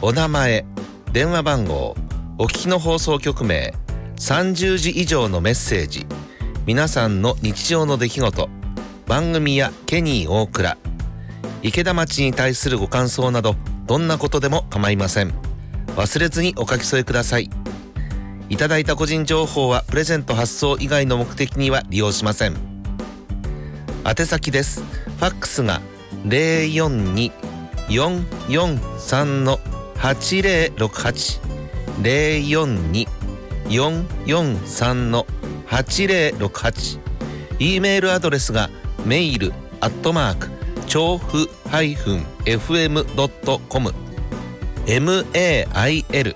お名前、電話番号、お聞きの放送局名、30字以上のメッセージ、皆さんの日常の出来事、番組やケニー大倉、池田町に対するご感想など、どんなことでも構いません。忘れずにお書き添えください。いただいた個人情報はプレゼント発送以外の目的には利用しません。宛先です。ファックスが 042-443-8068 042-443-8068 E メールアドレスがメイル調布-fm.com mail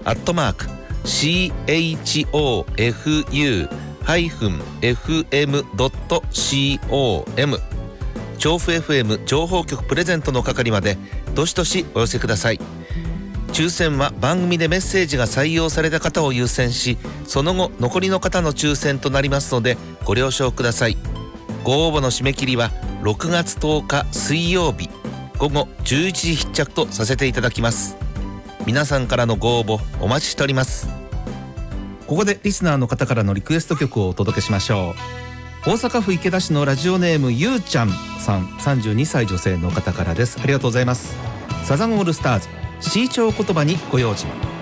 chofu-fm.com 調布 FM 情報局プレゼントの係までどしどしお寄せください。抽選は番組でメッセージが採用された方を優先し、その後残りの方の抽選となりますのでご了承ください。ご応募の締め切りは6月10日水曜日午後11時必着とさせていただきます。皆さんからのご応募お待ちしております。ここでリスナーの方からのリクエスト曲をお届けしましょう。大阪府池田市のラジオネームゆうちゃんさん、32歳女性の方からです。ありがとうございます。サザンオールスターズ、C 調言葉にご用心。